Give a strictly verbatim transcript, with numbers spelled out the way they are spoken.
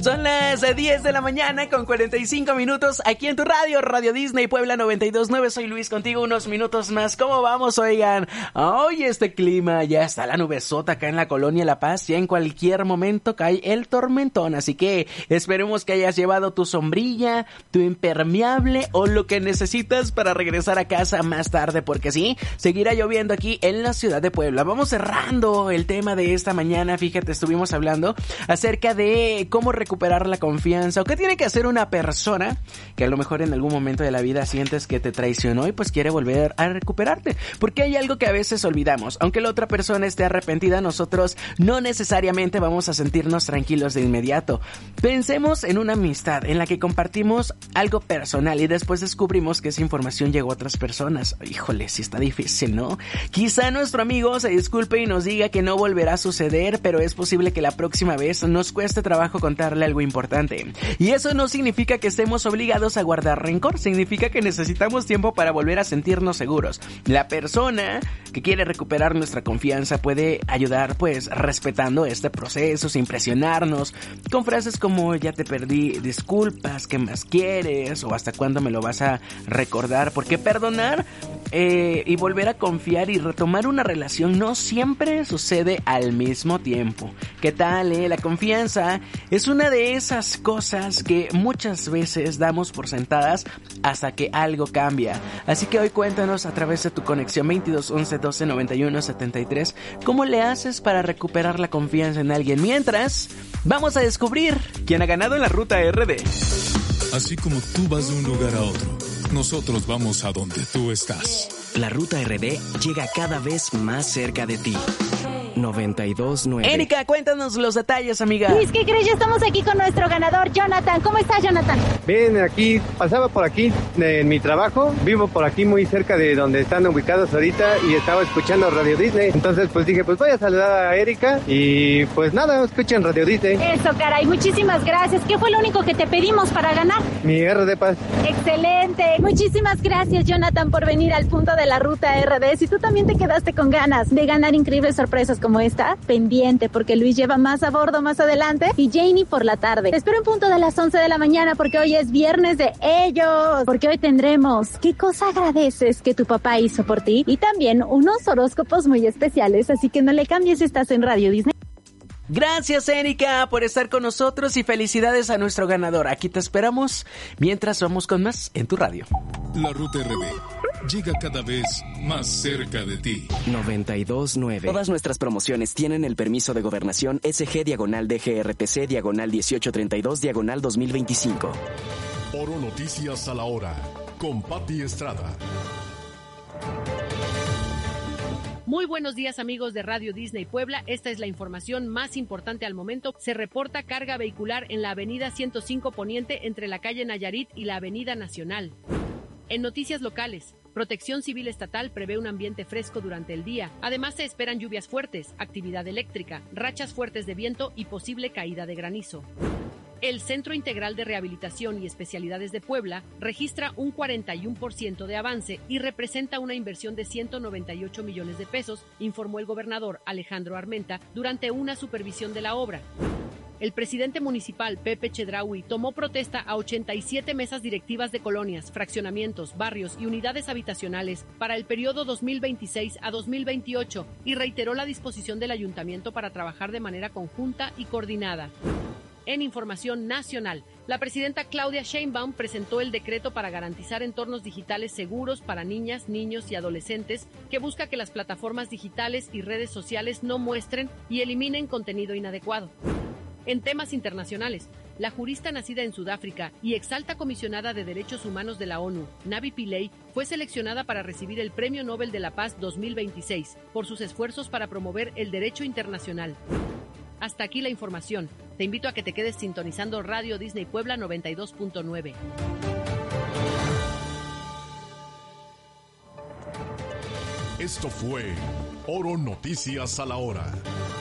Son las diez de la mañana con cuarenta y cinco minutos aquí en tu radio, Radio Disney Puebla noventa y dos punto nueve. Soy Luis contigo unos minutos más. ¿Cómo vamos? Oigan, hoy este clima ya está la nubesota acá en la colonia La Paz. Ya en cualquier momento cae el tormentón. Así que esperemos que hayas llevado tu sombrilla, tu impermeable o lo que necesitas para regresar a casa más tarde. Porque sí, seguirá lloviendo aquí en la ciudad de Puebla. Vamos cerrando el tema de esta mañana. Fíjate, estuvimos hablando acerca de cómo recuperar recuperar la confianza o qué tiene que hacer una persona que a lo mejor en algún momento de la vida sientes que te traicionó y pues quiere volver a recuperarte, porque hay algo que a veces olvidamos. Aunque la otra persona esté arrepentida, nosotros no necesariamente vamos a sentirnos tranquilos de inmediato. Pensemos en una amistad en la que compartimos algo personal y después descubrimos que esa información llegó a otras personas. Híjole, sí está difícil, ¿no? Quizá nuestro amigo se disculpe y nos diga que no volverá a suceder, pero es posible que la próxima vez nos cueste trabajo contarle algo importante. Y eso no significa que estemos obligados a guardar rencor, significa que necesitamos tiempo para volver a sentirnos seguros. La persona que quiere recuperar nuestra confianza puede ayudar pues respetando este proceso, sin presionarnos, con frases como ya te perdí, disculpas, ¿qué más quieres? O hasta cuándo me lo vas a recordar, porque perdonar eh, y volver a confiar y retomar una relación no siempre sucede al mismo tiempo. ¿Qué tal, eh? La confianza es una de esas cosas que muchas veces damos por sentadas hasta que algo cambia. Así que hoy cuéntanos a través de tu conexión veintidós once doce noventa y uno setenta y tres cómo le haces para recuperar la confianza en alguien. Mientras, vamos a descubrir quién ha ganado en la Ruta R D. Así como tú vas de un lugar a otro, nosotros vamos a donde tú estás. La Ruta R D llega cada vez más cerca de ti. noventa y dos punto nueve. Erika, cuéntanos los detalles, amiga. Luis, ¿qué crees? Ya estamos aquí con nuestro ganador, Jonathan. ¿Cómo estás, Jonathan? Bien, aquí, pasaba por aquí en mi trabajo, vivo por aquí muy cerca de donde están ubicados ahorita y estaba escuchando Radio Disney. Entonces, pues dije, pues voy a saludar a Erika y pues nada, escuchen Radio Disney. Eso, caray, muchísimas gracias. ¿Qué fue lo único que te pedimos para ganar? Mi R D Paz. Excelente. Muchísimas gracias, Jonathan, por venir al punto de la Ruta R D. Si tú también te quedaste con ganas de ganar increíbles sorpresas como esta, pendiente, porque Luis lleva más a bordo más adelante y Janie por la tarde. Te espero en punto de las once de la mañana porque hoy es viernes de ellos, porque hoy tendremos ¿qué cosa agradeces que tu papá hizo por ti? Y también unos horóscopos muy especiales, así que no le cambies, estás en Radio Disney. Gracias, Erika, por estar con nosotros y felicidades a nuestro ganador. Aquí te esperamos mientras vamos con más en tu radio. La Ruta R D llega cada vez más cerca de ti. noventa y dos punto nueve. Todas nuestras promociones tienen el permiso de gobernación S G diagonal D G R T C diagonal dieciocho treinta y dos diagonal dos mil veinticinco. Oro Noticias a la hora con Pati Estrada. Muy buenos días, amigos de Radio Disney Puebla. Esta es la información más importante al momento. Se reporta carga vehicular en la avenida ciento cinco Poniente entre la calle Nayarit y la avenida Nacional. En noticias locales, Protección Civil Estatal prevé un ambiente fresco durante el día. Además, se esperan lluvias fuertes, actividad eléctrica, rachas fuertes de viento y posible caída de granizo. El Centro Integral de Rehabilitación y Especialidades de Puebla registra un cuarenta y uno por ciento de avance y representa una inversión de ciento noventa y ocho millones de pesos, informó el gobernador Alejandro Armenta durante una supervisión de la obra. El presidente municipal, Pepe Chedraui, tomó protesta a ochenta y siete mesas directivas de colonias, fraccionamientos, barrios y unidades habitacionales para el periodo dos mil veintiséis a dos mil veintiocho y reiteró la disposición del ayuntamiento para trabajar de manera conjunta y coordinada. En información nacional, la presidenta Claudia Sheinbaum presentó el decreto para garantizar entornos digitales seguros para niñas, niños y adolescentes, que busca que las plataformas digitales y redes sociales no muestren y eliminen contenido inadecuado. En temas internacionales, la jurista nacida en Sudáfrica y exalta comisionada de Derechos Humanos de la ONU, Navi Pillay, fue seleccionada para recibir el Premio Nobel de la Paz dos mil veintiséis por sus esfuerzos para promover el derecho internacional. Hasta aquí la información. Te invito a que te quedes sintonizando Radio Disney Puebla noventa y dos punto nueve. Esto fue Oro Noticias a la hora.